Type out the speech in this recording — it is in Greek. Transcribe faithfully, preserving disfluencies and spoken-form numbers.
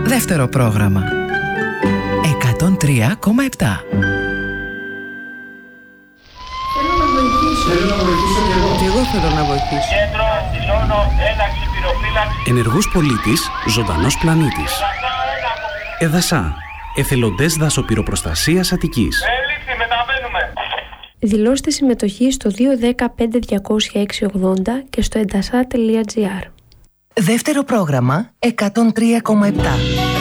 Δεύτερο πρόγραμμα εκατόν τρία κόμμα επτά. Θέλω να βοηθήσω. Θέλω να βοηθήσω και εγώ. Και εγώ θέλω να βοηθήσω. Κέντρο, δηλώνω, ένταξη, πυροφύλαξη. Ενεργός πολίτης, ζωντανός πλανήτης. Εδασά, εθελοντές δασοπυροπροστασίας Αττικής. Έληξη, μεταβαίνουμε. Δηλώστε συμμετοχή στο δύο ένα πέντε διακόσια έξι ογδόντα και στο εντασά τελεία τζι άρ. Δεύτερο πρόγραμμα εκατόν τρία κόμμα επτά.